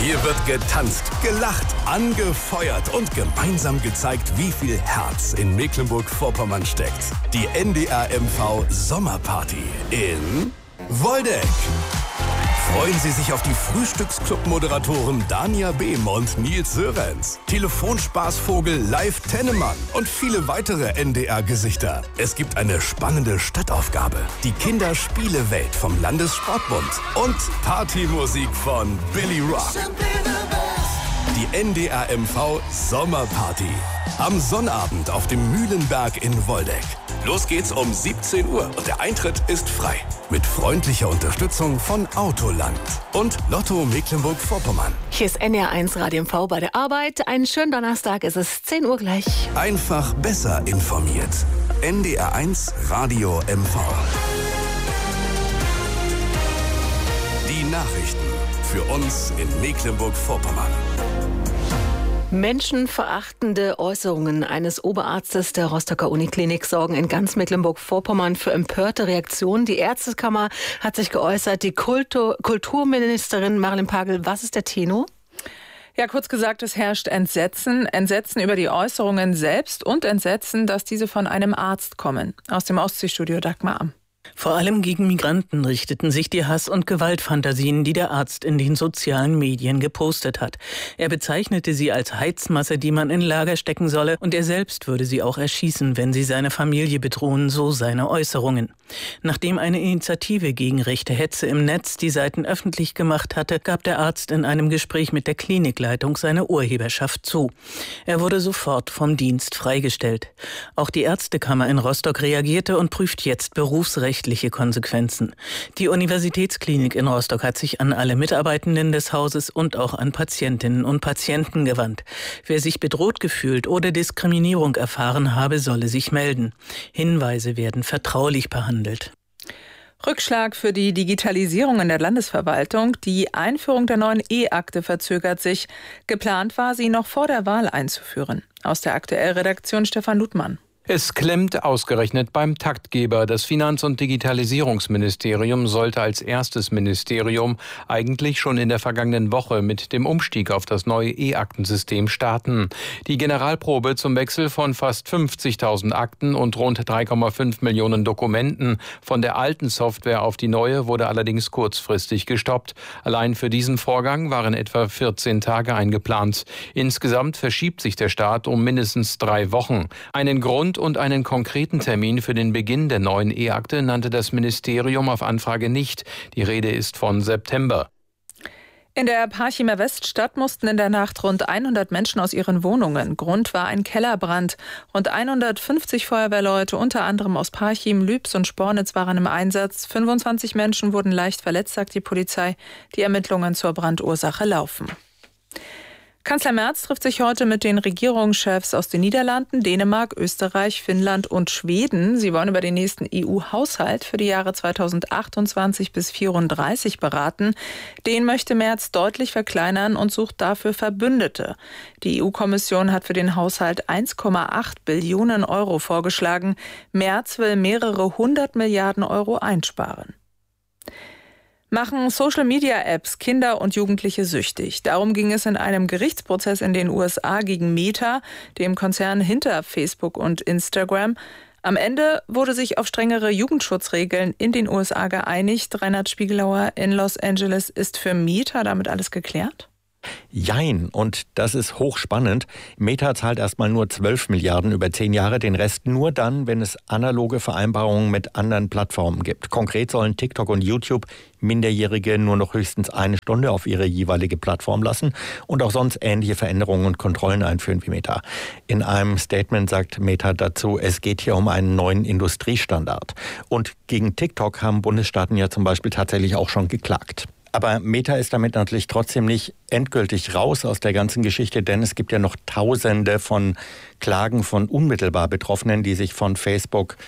Hier wird getanzt, gelacht, angefeuert und gemeinsam gezeigt, wie viel Herz in Mecklenburg-Vorpommern steckt. Die NDR MV Sommerparty in Woldeck. Freuen Sie sich auf die Frühstücksclub-Moderatoren Dania Behm und Nils Sörenz, Telefonspaßvogel Live Tennemann und viele weitere NDR-Gesichter. Es gibt eine spannende Stadtaufgabe, die Kinderspielewelt vom Landessportbund und Partymusik von Billy Rock. Die NDR MV Sommerparty. Am Sonnabend auf dem Mühlenberg in Woldeck. Los geht's um 17 Uhr und der Eintritt ist frei. Mit freundlicher Unterstützung von Autoland und Lotto Mecklenburg-Vorpommern. Hier ist NR1 Radio MV bei der Arbeit. Einen schönen Donnerstag, es ist 10 Uhr gleich. Einfach besser informiert. NDR1 Radio MV. Die Nachrichten für uns in Mecklenburg-Vorpommern. Menschenverachtende Äußerungen eines Oberarztes der Rostocker Uniklinik sorgen in ganz Mecklenburg-Vorpommern für empörte Reaktionen. Die Ärztekammer hat sich geäußert. Die Kulturministerin Marilyn Pagel, was ist der Tenor? Ja, kurz gesagt, es herrscht Entsetzen. Entsetzen über die Äußerungen selbst und Entsetzen, dass diese von einem Arzt kommen. Aus dem Ostseestudio Dagmar Am. Vor allem gegen Migranten richteten sich die Hass- und Gewaltfantasien, die der Arzt in den sozialen Medien gepostet hat. Er bezeichnete sie als Heizmasse, die man in Lager stecken solle, und er selbst würde sie auch erschießen, wenn sie seine Familie bedrohen, so seine Äußerungen. Nachdem eine Initiative gegen rechte Hetze im Netz die Seiten öffentlich gemacht hatte, gab der Arzt in einem Gespräch mit der Klinikleitung seine Urheberschaft zu. Er wurde sofort vom Dienst freigestellt. Auch die Ärztekammer in Rostock reagierte und prüft jetzt berufsrechtliche Konsequenzen. Die Universitätsklinik in Rostock hat sich an alle Mitarbeitenden des Hauses und auch an Patientinnen und Patienten gewandt. Wer sich bedroht gefühlt oder Diskriminierung erfahren habe, solle sich melden. Hinweise werden vertraulich behandelt. Rückschlag für die Digitalisierung in der Landesverwaltung. Die Einführung der neuen E-Akte verzögert sich. Geplant war, sie noch vor der Wahl einzuführen. Aus der Aktuell-Redaktion Stefan Ludmann. Es klemmt ausgerechnet beim Taktgeber. Das Finanz- und Digitalisierungsministerium sollte als erstes Ministerium eigentlich schon in der vergangenen Woche mit dem Umstieg auf das neue E-Aktensystem starten. Die Generalprobe zum Wechsel von fast 50.000 Akten und rund 3,5 Millionen Dokumenten von der alten Software auf die neue wurde allerdings kurzfristig gestoppt. Allein für diesen Vorgang waren etwa 14 Tage eingeplant. Insgesamt verschiebt sich der Start um mindestens 3 Wochen. Einen Grund und einen konkreten Termin für den Beginn der neuen E-Akte nannte das Ministerium auf Anfrage nicht. Die Rede ist von September. In der Parchimer Weststadt mussten in der Nacht rund 100 Menschen aus ihren Wohnungen. Grund war ein Kellerbrand. Rund 150 Feuerwehrleute, unter anderem aus Parchim, Lübs und Spornitz, waren im Einsatz. 25 Menschen wurden leicht verletzt, sagt die Polizei. Die Ermittlungen zur Brandursache laufen. Kanzler Merz trifft sich heute mit den Regierungschefs aus den Niederlanden, Dänemark, Österreich, Finnland und Schweden. Sie wollen über den nächsten EU-Haushalt für die Jahre 2028 bis 2034 beraten. Den möchte Merz deutlich verkleinern und sucht dafür Verbündete. Die EU-Kommission hat für den Haushalt 1,8 Billionen Euro vorgeschlagen. Merz will mehrere 100 Milliarden Euro einsparen. Machen Social-Media-Apps Kinder und Jugendliche süchtig? Darum ging es in einem Gerichtsprozess in den USA gegen Meta, dem Konzern hinter Facebook und Instagram. Am Ende wurde sich auf strengere Jugendschutzregeln in den USA geeinigt. Reinhard Spiegelauer in Los Angeles. Ist für Meta damit alles geklärt? Jein, und das ist hochspannend. Meta zahlt erstmal nur 12 Milliarden über 10 Jahre, den Rest nur dann, wenn es analoge Vereinbarungen mit anderen Plattformen gibt. Konkret sollen TikTok und YouTube Minderjährige nur noch höchstens 1 Stunde auf ihre jeweilige Plattform lassen und auch sonst ähnliche Veränderungen und Kontrollen einführen wie Meta. In einem Statement sagt Meta dazu, es geht hier um einen neuen Industriestandard. Und gegen TikTok haben Bundesstaaten ja zum Beispiel tatsächlich auch schon geklagt. Aber Meta ist damit natürlich trotzdem nicht endgültig raus aus der ganzen Geschichte, denn es gibt ja noch Tausende von Klagen von unmittelbar Betroffenen, die sich von Facebook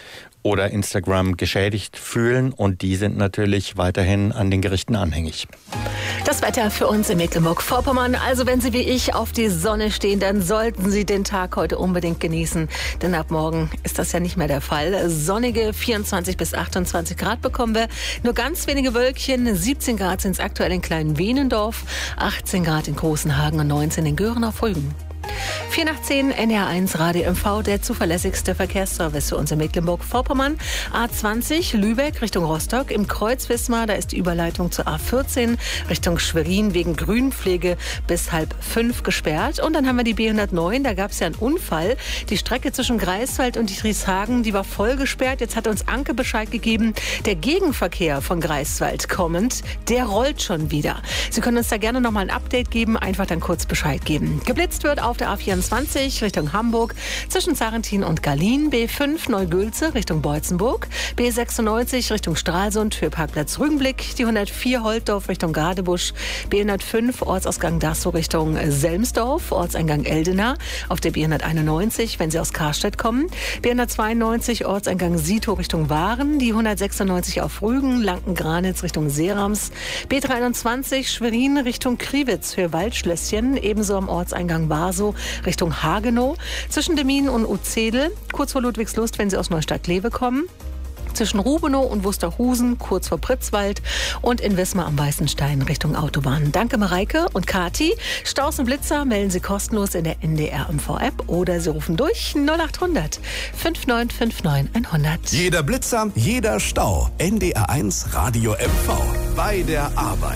oder Instagram geschädigt fühlen. Und die sind natürlich weiterhin an den Gerichten anhängig. Das Wetter für uns in Mecklenburg-Vorpommern. Also wenn Sie wie ich auf die Sonne stehen, dann sollten Sie den Tag heute unbedingt genießen. Denn ab morgen ist das ja nicht mehr der Fall. Sonnige 24 bis 28 Grad bekommen wir. Nur ganz wenige Wölkchen. 17 Grad sind es aktuell in Klein-Wehnendorf, 18 Grad in Großenhagen und 19 in Göhren auf Rügen. 4 nach 10, NDR1 Radio MV, der zuverlässigste Verkehrsservice für uns in Mecklenburg-Vorpommern. A20 Lübeck Richtung Rostock, im Kreuz Wismar, da ist die Überleitung zur A14 Richtung Schwerin wegen Grünpflege bis 4:30 gesperrt. Und dann haben wir die B109, da gab es ja einen Unfall. Die Strecke zwischen Greifswald und Dietrichshagen, die war voll gesperrt. Jetzt hat uns Anke Bescheid gegeben, der Gegenverkehr von Greifswald kommend, der rollt schon wieder. Sie können uns da gerne nochmal ein Update geben, einfach dann kurz Bescheid geben. Geblitzt wird auf der A24 Richtung Hamburg zwischen Sarrentin und Gallien, B5 Neugülze Richtung Beutzenburg, B96 Richtung Stralsund für Parkplatz Rügenblick, die 104 Holtdorf Richtung Gadebusch, B105 Ortsausgang Dassow Richtung Selmsdorf, Ortseingang Eldena, auf der B191, wenn Sie aus Karstedt kommen, B192 Ortseingang Sito Richtung Waren, die 196 auf Rügen, Lanken-Granitz Richtung Seerams, B23 Schwerin Richtung Kriwitz für Waldschlösschen, ebenso am Ortseingang Warsow Richtung Hagenow, zwischen Demmin und Utzedel, kurz vor Ludwigslust, wenn Sie aus Neustadt-Lewe kommen, zwischen Rubenow und Wusterhusen, kurz vor Pritzwald und in Wismar am Weißenstein Richtung Autobahn. Danke Mareike und Kati. Staus und Blitzer melden Sie kostenlos in der NDR MV-App oder Sie rufen durch 0800 5959 100. Jeder Blitzer, jeder Stau. NDR1 Radio MV. Bei der Arbeit.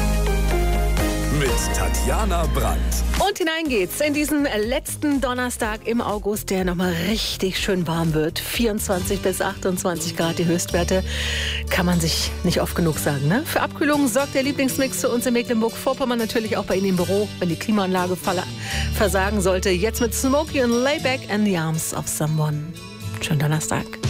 Mit Tatjana Brandt. Und hinein geht's in diesen letzten Donnerstag im August, der nochmal richtig schön warm wird. 24 bis 28 Grad die Höchstwerte. Kann man sich nicht oft genug sagen, ne? Für Abkühlung sorgt der Lieblingsmix für uns in Mecklenburg-Vorpommern, natürlich auch bei Ihnen im Büro, wenn die Klimaanlage versagen sollte. Jetzt mit Smokey und Layback in the Arms of Someone. Schönen Donnerstag.